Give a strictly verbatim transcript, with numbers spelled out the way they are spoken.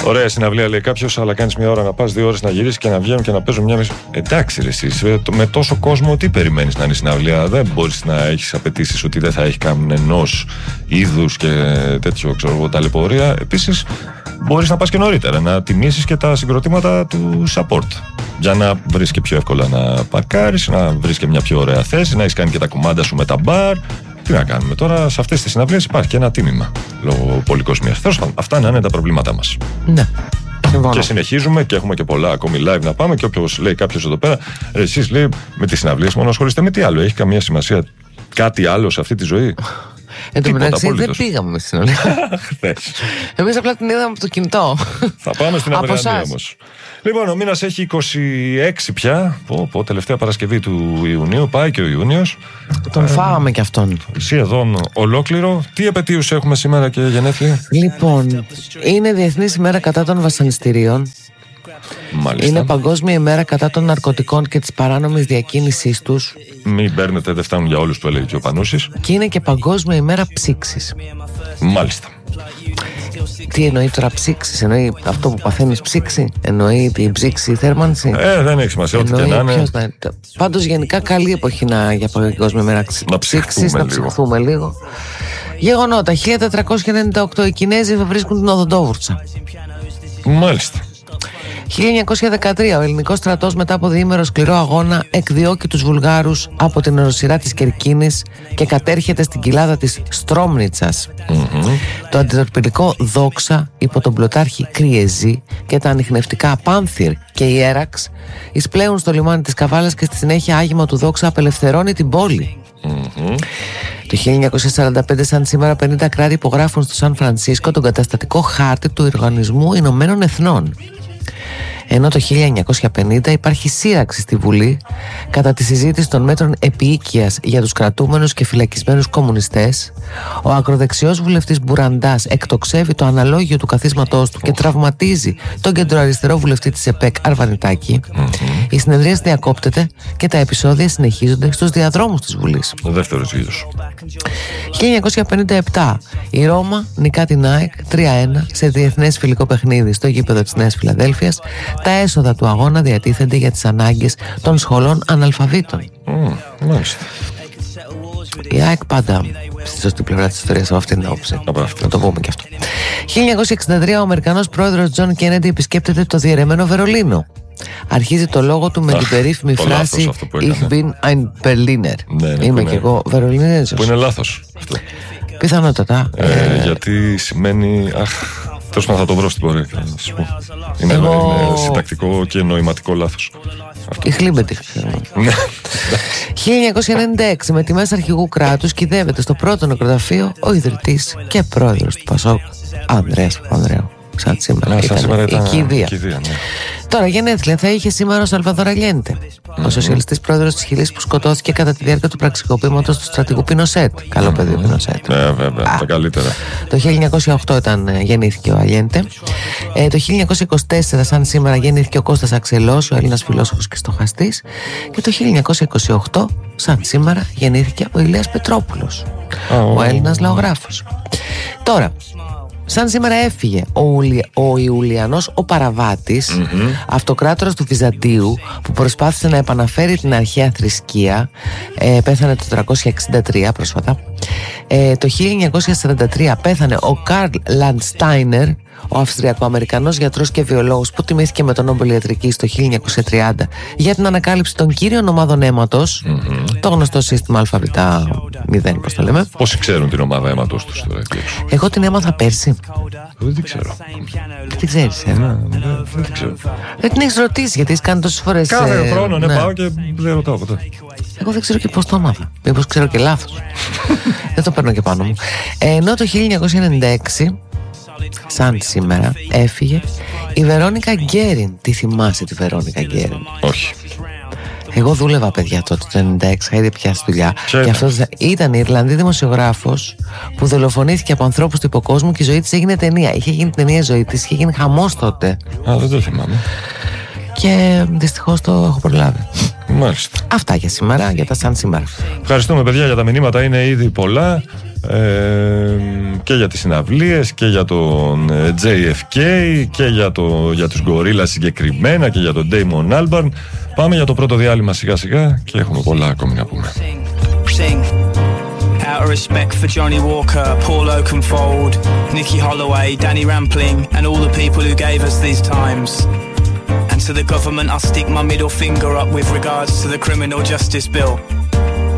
Ωραία συναυλία, λέει κάποιος, αλλά κάνεις μια ώρα να πας, δύο ώρες να γυρίσεις και να βγαίνουν και να παίζουν μια μισή. Εντάξει, ρε, εσύ, με τόσο κόσμο, τι περιμένεις να είναι συναυλία? Δεν μπορείς να έχεις απαιτήσεις ότι δεν θα έχει κανενός είδους και τέτοιο, ξέρω εγώ, ταλαιπωρία. Επίσης, μπορείς να πας και νωρίτερα, να τιμήσεις και τα συγκροτήματα του support. Για να βρεις και πιο εύκολα να παρκάρεις, να βρεις και μια πιο ωραία θέση, να έχεις κάνει και τα κουμάντα σου με τα μπαρ. Τι να κάνουμε τώρα, σε αυτές τις συναυλίες υπάρχει και ένα τίμημα λόγω πολυκοσμίας. Τέλος πάντων, αυτά να είναι τα προβλήματά μας. Ναι. Και συνεχίζουμε και έχουμε και πολλά ακόμη live να πάμε. Και όποιος λέει κάποιος εδώ πέρα, ρε, εσείς λέει με τις συναυλίες μόνο ασχολείστε με τι άλλο? Έχει καμία σημασία κάτι άλλο σε αυτή τη ζωή? Εν τω μεταξύ δεν πήγαμε με συναυλία. Εμείς απλά την είδαμε από το κινητό. Θα πάμε στην Αμερικανία όμως. Λοιπόν, ο μήνας έχει είκοσι έξι πια. Πω, πω, τελευταία Παρασκευή του Ιουνίου. Πάει και ο Ιούνιος. Τον ε, φάγαμε κι αυτόν. Σχεδόν ολόκληρο. Τι επετείους έχουμε σήμερα και γενέθλια? Λοιπόν, είναι Διεθνής ημέρα κατά των βασανιστήριων. Μάλιστα. Είναι Παγκόσμια ημέρα κατά των ναρκωτικών και της παράνομης διακίνησής τους. Μην παίρνετε, δεν φτάνουν για όλους, το έλεγε και ο Πανούσης. Και είναι και Παγκόσμια ημέρα ψήξης. Μάλιστα. Τι εννοεί τώρα ψήξης? Εννοεί αυτό που παθαίνεις ψήξη? Εννοεί την ψήξη, η θέρμανση? Ε, δεν έχει σημασία, ό,τι και να είναι. Να... Πάντως γενικά καλή εποχή να... για Παγκόσμια ημέρα ψήξης, να ψυχθούμε λίγο. λίγο. Γεγονότα, χίλια τετρακόσια ενενήντα οκτώ οι Κινέζοι βρίσκουν την Οδοντόβουρτσα. Μάλιστα. χίλια εννιακόσια δεκατρία ο ελληνικός στρατός μετά από διήμερο σκληρό αγώνα εκδιώκει τους Βουλγάρους από την οροσειρά της Κερκίνης και κατέρχεται στην κοιλάδα της Στρόμνιτσας. Mm-hmm. Το αντιτορπιλικό Δόξα υπό τον πλωτάρχη Κριεζή και τα ανιχνευτικά Πάνθυρ και η Έραξ εισπλέουν στο λιμάνι της Καβάλας και στη συνέχεια άγημα του Δόξα απελευθερώνει την πόλη. Mm-hmm. Το χίλια εννιακόσια σαράντα πέντε, σαν σήμερα, πενήντα κράτη υπογράφουν στο Σαν Φρανσίσκο τον καταστατικό χάρτη του Οργανισμού Ηνωμένων Εθνών. Ενώ το χίλια εννιακόσια πενήντα υπάρχει σύραξη στη Βουλή κατά τη συζήτηση των μέτρων επίοικιας για τους κρατούμενους και φυλακισμένους κομμουνιστές. Ο ακροδεξιός βουλευτής Μπουραντάς εκτοξεύει το αναλόγιο του καθίσματός του και τραυματίζει τον κεντροαριστερό βουλευτή της ΕΠΕΚ Αρβανιτάκη. Mm-hmm. Η συνεδρία διακόπτεται και τα επεισόδια συνεχίζονται στους διαδρόμους της Βουλής. Ο δεύτερος γύρος. χίλια εννιακόσια πενήντα επτά η Ρώμα νικά την ΑΕΚ τρία ένα σε διεθνές φιλικό παιχνίδι στο γήπεδο της Νέας Φιλαδέλφειας. Τα έσοδα του αγώνα διατίθενται για τις ανάγκες των σχολών αναλφαβήτων. Mm, μάλιστα. Η ΑΕΚ πάντα στη σωστή πλευρά της ιστορίας από αυτήν την άποψη. Να το πούμε και αυτό. χίλια εννιακόσια εξήντα τρία ο Αμερικανός πρόεδρος Τζον Κέννεντι επισκέπτεται το διαιρεμένο Βερολίνο. Αρχίζει το λόγο του με Αχ, την περίφημη φράση Ich bin ein Berliner. Ναι, ναι, Είμαι είναι, και εγώ Βερολινέζος. Που είναι λάθος αυτό. Πιθανότατα. Ε, ε, γιατί σημαίνει. Αχ, τέλος πάντων θα το βρω στην πορεία και να σας πω. Είναι, εγώ... είναι συντακτικό και νοηματικό λάθος. Η χλίμπετη. χίλια εννιακόσια ενενήντα έξι με τιμές αρχηγού κράτους κυδεύεται στο πρώτο νεκροταφείο ο ιδρυτής και πρόεδρος του Πασόκ Ανδρέας Παπανδρέου. Σαν σήμερα, σαν σήμερα ήταν η κηδεία. κηδεία, ναι. Τώρα γενέθλια θα είχε σήμερα ο Σαλβαδόρ Αλιέντε, mm-hmm. ο σοσιαλιστής πρόεδρος της Χιλής που σκοτώθηκε κατά τη διάρκεια του πραξικοπήματος του στρατηγού Πινοσέτ. Καλό mm-hmm. παιδί ο Πινοσέτ. Ναι, βέβαια, Α, τα καλύτερα. Το χίλια εννιακόσια οκτώ ήταν, γεννήθηκε ο Αλιέντε. Ε, το χίλια εννιακόσια είκοσι τέσσερα, σαν σήμερα, γεννήθηκε ο Κώστας Αξελός, ο Έλληνας φιλόσοφος και στοχαστής. Και το χίλια εννιακόσια είκοσι οκτώ, σαν σήμερα, γεννήθηκε ο Ηλίας Πετρόπουλος, oh, ο Έλληνας λαογράφος. Τώρα, σαν σήμερα έφυγε ο, Ουλι... ο Ιουλιανός ο Παραβάτης, mm-hmm. αυτοκράτορας του Βυζαντίου, που προσπάθησε να επαναφέρει την αρχαία θρησκεία. ε, Πέθανε το τριακόσια εξήντα τρία πρόσφατα. ε, Το χίλια εννιακόσια σαράντα τρία πέθανε ο Καρλ Λαντστάινερ, ο Αυστριακοαμερικανός γιατρός και βιολόγος που τιμήθηκε με τον Νόμπελ Ιατρικής το χίλια εννιακόσια τριάντα για την ανακάλυψη των κύριων ομάδων αίματος, mm-hmm. το γνωστό σύστημα ΑΒ μηδέν, πώς το λέμε. Πόσοι ξέρουν την ομάδα αίματος τους τώρα? Εγώ την έμαθα πέρσι. Δεν την ξέρω. Δεν την ξέρεις, ε? Ναι, δεν, δεν την ξέρω. Δεν την έχεις ρωτήσει, γιατί έχεις κάνει τόσες φορές. Κάθε ε, χρόνο, ναι, ναι, πάω και δεν ρωτάω ποτέ. Εγώ δεν ξέρω και πώς το έμαθα. Μήπως ξέρω και λάθος. Δεν το παίρνω και πάνω μου. ε, Ενώ το χίλια εννιακόσια ενενήντα έξι, σαν σήμερα, έφυγε η Βερόνικα Γκέριν. Τι θυμάσαι τη Βερόνικα Γκέριν? Όχι. Εγώ δούλευα, παιδιά, τότε το ενενήντα έξι, είχα ήδη πιάσει δουλειά. Και αυτό ήταν η Ιρλανδή δημοσιογράφος που δολοφονήθηκε από ανθρώπους του υποκόσμου και η ζωή της έγινε ταινία. Είχε γίνει ταινία η ζωή της, είχε γίνει χαμός τότε. Α, δεν το θυμάμαι. Και δυστυχώς το έχω προλάβει. Μάλιστα. Αυτά για σήμερα, για τα σαν σήμερα. Ευχαριστούμε, παιδιά, για τα μηνύματα. Είναι ήδη πολλά. Ε, και για τις συναυλίες και για τον τζέι εφ κέι και για, το, για τους Gorillaz συγκεκριμένα και για τον Damon Albarn. Πάμε για το πρώτο διάλειμμα σιγά σιγά και έχουμε πολλά ακόμη να πούμε. Out of respect for Johnny Walker, Paul Oakenfold, Nicky Holloway, Danny Rampling, and all the people who gave us these times. And to the government I stick my middle finger up with regards to the criminal justice bill.